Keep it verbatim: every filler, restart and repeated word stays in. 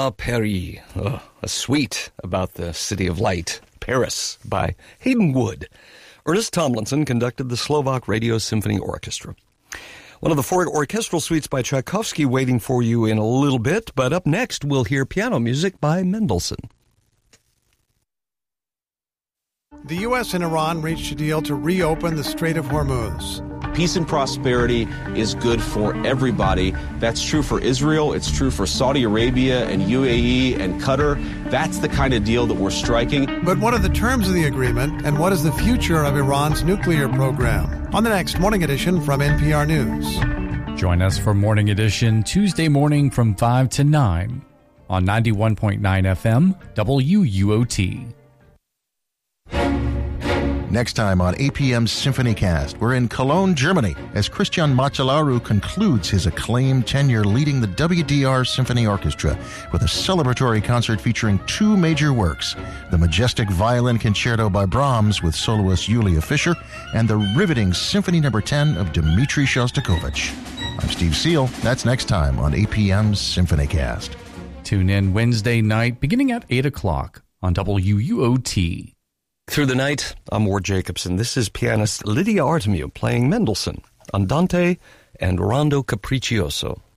à Paris, oh, a suite about the city of light, Paris, by Hayden Wood. Ernest Tomlinson conducted the Slovak Radio Symphony Orchestra. One of the four orchestral suites by Tchaikovsky waiting for you in a little bit, but up next we'll hear piano music by Mendelssohn. The U S and Iran reached a deal to reopen the Strait of Hormuz. Peace and prosperity is good for everybody. That's true for Israel. It's true for Saudi Arabia and U A E and Qatar. That's the kind of deal that we're striking. But what are the terms of the agreement, and what is the future of Iran's nuclear program? On the next Morning Edition from N P R News. Join us for Morning Edition Tuesday morning from five to nine on ninety-one point nine F M W U O T. Next time on A P M's Symphony Cast, we're in Cologne, Germany, as Christian Macelaru concludes his acclaimed tenure leading the W D R Symphony Orchestra with a celebratory concert featuring two major works, the majestic Violin Concerto by Brahms with soloist Yulia Fischer, and the riveting Symphony Number ten of Dmitri Shostakovich. I'm Steve Seal. That's next time on A P M's Symphony Cast. Tune in Wednesday night beginning at eight o'clock on W U O T. Through the night, I'm Ward Jacobson. This is pianist Lydia Artemiou playing Mendelssohn, Andante, and Rondo Capriccioso.